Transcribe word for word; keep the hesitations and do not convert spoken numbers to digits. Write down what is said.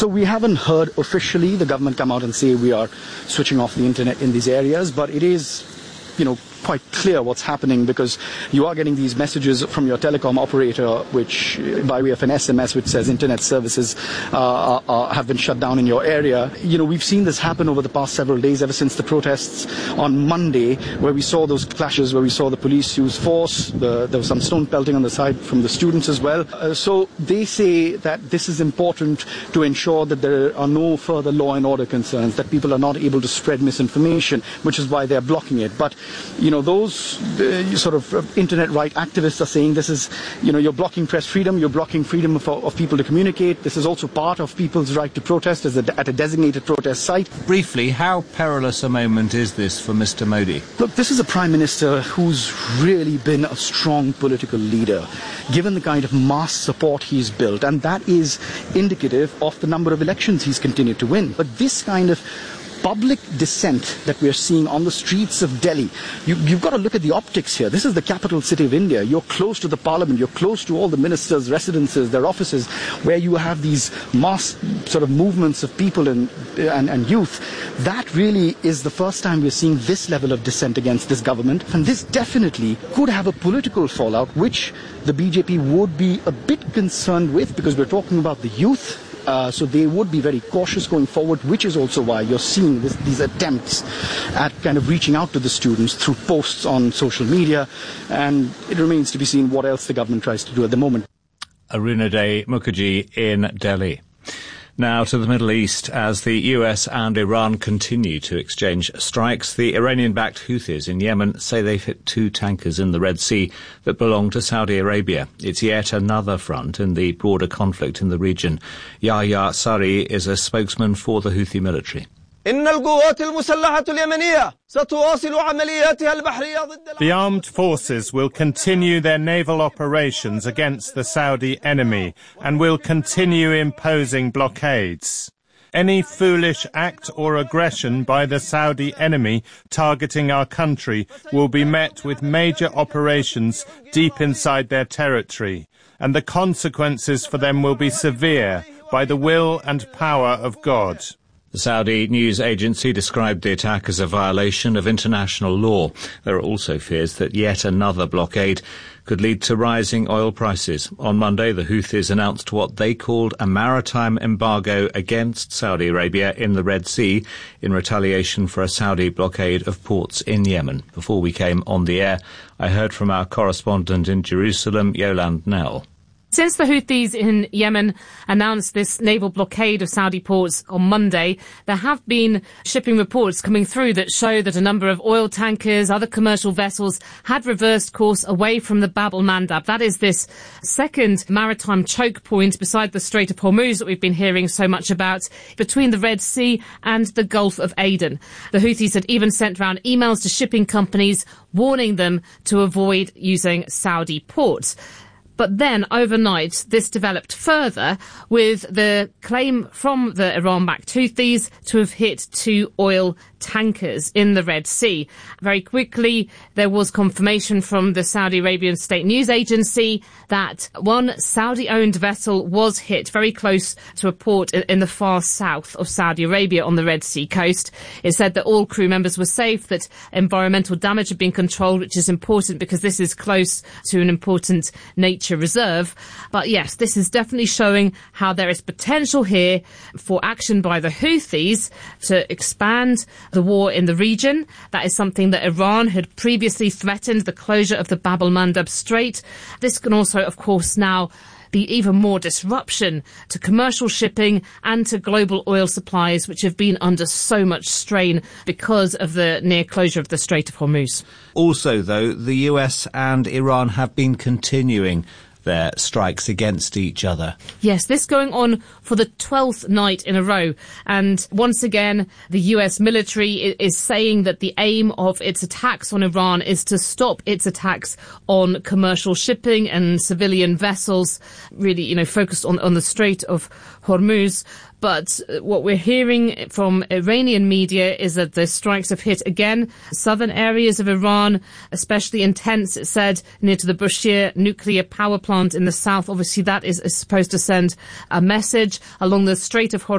So we haven't heard officially the government come out and say we are switching off the internet in these areas, but it is, you know, quite clear what's happening, because you are getting these messages from your telecom operator, which by way of an S M S, which says internet services uh, are, are, have been shut down in your area. You know, we've seen this happen over the past several days, ever since the protests on Monday, where we saw those clashes, where we saw the police use force. The, there was some stone pelting on the side from the students as well. Uh, so they say that this is important to ensure that there are no further law and order concerns, that people are not able to spread misinformation, which is why they're blocking it. But, you You know, those uh, sort of uh, internet right activists are saying this is, you know, you're blocking press freedom, you're blocking freedom of, of people to communicate. This is also part of people's right to protest as a, at a designated protest site. Briefly, how perilous a moment is this for Mister Modi? Look, this is a prime minister who's really been a strong political leader, given the kind of mass support he's built, and that is indicative of the number of elections he's continued to win. But this kind of public dissent that we're seeing on the streets of Delhi, you, you've got to look at the optics here. This is the capital city of India. You're close to the parliament. You're close to all the ministers' residences, their offices, where you have these mass sort of movements of people and, and, and youth. That really is the first time we're seeing this level of dissent against this government. And this definitely could have a political fallout, which the B J P would be a bit concerned with, because we're talking about the youth. Uh, so they would be very cautious going forward, which is also why you're seeing this, these attempts at kind of reaching out to the students through posts on social media. And it remains to be seen what else the government tries to do at the moment. Arunadhay Mukherjee in Delhi. Now to the Middle East. As the U S and Iran continue to exchange strikes, the Iranian-backed Houthis in Yemen say they've hit two tankers in the Red Sea that belong to Saudi Arabia. It's yet another front in the broader conflict in the region. Yahya Sari is a spokesman for the Houthi military. The armed forces will continue their naval operations against the Saudi enemy and will continue imposing blockades. Any foolish act or aggression by the Saudi enemy targeting our country will be met with major operations deep inside their territory, and the consequences for them will be severe by the will and power of God. The Saudi news agency described the attack as a violation of international law. There are also fears that yet another blockade could lead to rising oil prices. On Monday, the Houthis announced what they called a maritime embargo against Saudi Arabia in the Red Sea in retaliation for a Saudi blockade of ports in Yemen. Before we came on the air, I heard from our correspondent in Jerusalem, Yolande Nell. Since the Houthis in Yemen announced this naval blockade of Saudi ports on Monday, there have been shipping reports coming through that show that a number of oil tankers, other commercial vessels, had reversed course away from the Bab el-Mandab. That is this second maritime choke point beside the Strait of Hormuz that we've been hearing so much about, between the Red Sea and the Gulf of Aden. The Houthis had even sent round emails to shipping companies warning them to avoid using Saudi ports. But then, overnight, this developed further with the claim from the Iran-backed Houthis to have hit two oil tankers in the Red Sea. Very quickly, there was confirmation from the Saudi Arabian state news agency that one Saudi-owned vessel was hit very close to a port in the far south of Saudi Arabia on the Red Sea coast. It said that all crew members were safe, that environmental damage had been controlled, which is important because this is close to an important nature reserve. But yes, this is definitely showing how there is potential here for action by the Houthis to expand the war in the region. That is something that Iran had previously threatened, the closure of the Bab el-Mandab Strait. This can also, of course, now be even more disruption to commercial shipping and to global oil supplies, which have been under so much strain because of the near closure of the Strait of Hormuz. Also, though, the U S and Iran have been continuing their strikes against each other. Yes, this going on for the twelfth night in a row. And once again, the U S military is saying that the aim of its attacks on Iran is to stop its attacks on commercial shipping and civilian vessels, really, you know, focused on, on the Strait of Hormuz. But what we're hearing from Iranian media is that the strikes have hit again southern areas of Iran, especially intense, it said, near to the Bushehr nuclear power plant in the south. Obviously, that is, is supposed to send a message. Along the Strait of Hormuz,